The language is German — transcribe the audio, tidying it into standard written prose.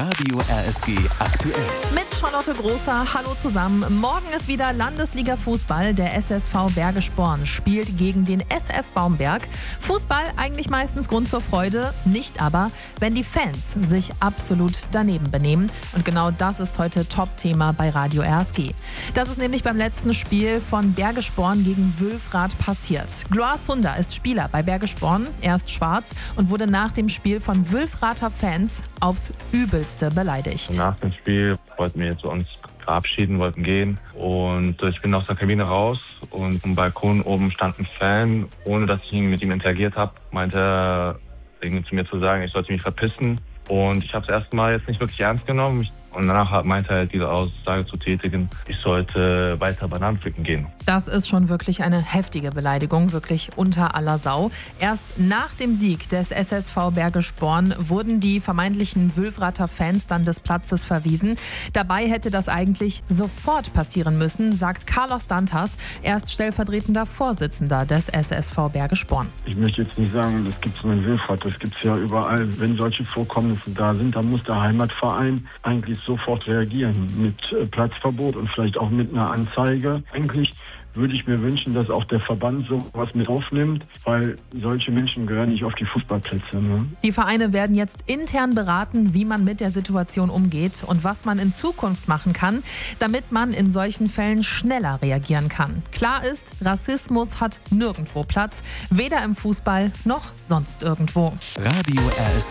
Radio RSG aktuell. Mit Charlotte Großer, hallo zusammen. Morgen ist wieder Landesliga-Fußball. Der SSV Bergisch-Born spielt gegen den SF Baumberg. Fußball eigentlich meistens Grund zur Freude, nicht aber, wenn die Fans sich absolut daneben benehmen. Und genau das ist heute Top-Thema bei Radio RSG. Das ist nämlich beim letzten Spiel von Bergisch-Born gegen Wülfrath passiert. Gloire Sunder ist Spieler bei Bergisch-Born. Er ist schwarz und wurde nach dem Spiel von Wülfrather Fans aufs Übelste beleidigt. Nach dem Spiel wollten wir jetzt uns verabschieden, wollten gehen und ich bin aus der Kabine raus und am Balkon oben stand ein Fan, ohne dass ich mit ihm interagiert habe, meinte er irgendwie zu mir zu sagen, ich sollte mich verpissen und ich habe es erstmal jetzt nicht wirklich ernst genommen. Und danach meinte er diese Aussage zu tätigen, ich sollte weiter Bananen pflücken gehen. Das ist schon wirklich eine heftige Beleidigung, wirklich unter aller Sau. Erst nach dem Sieg des SSV Bergisch-Born wurden die vermeintlichen Wülfrather Fans dann des Platzes verwiesen. Dabei hätte das eigentlich sofort passieren müssen, sagt Carlos Dantas. Er ist stellvertretender Vorsitzender des SSV Bergisch-Born. Ich möchte jetzt nicht sagen, das gibt es nur in Wülfrath, das gibt es ja überall. Wenn solche Vorkommnisse da sind, dann muss der Heimatverein eigentlich sofort reagieren mit Platzverbot und vielleicht auch mit einer Anzeige. Eigentlich würde ich mir wünschen, dass auch der Verband sowas mit aufnimmt, weil solche Menschen gehören nicht auf die Fußballplätze. Ne? Die Vereine werden jetzt intern beraten, wie man mit der Situation umgeht und was man in Zukunft machen kann, damit man in solchen Fällen schneller reagieren kann. Klar ist, Rassismus hat nirgendwo Platz, weder im Fußball noch sonst irgendwo. Radio RSG